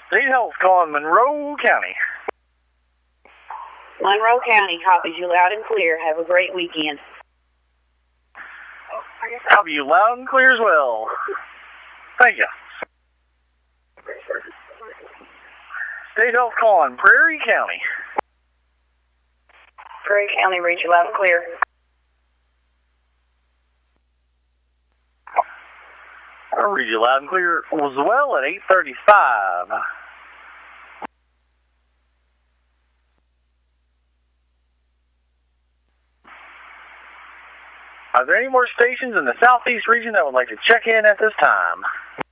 State Health calling Monroe County. Monroe County copies you loud and clear. Have a great weekend. Copy you loud and clear as well. Thank you. State Health calling Prairie County. Prairie County, read you loud and clear. I'll read you loud and clear as well at 8:35. Are there any more stations in the southeast region that would like to check in at this time?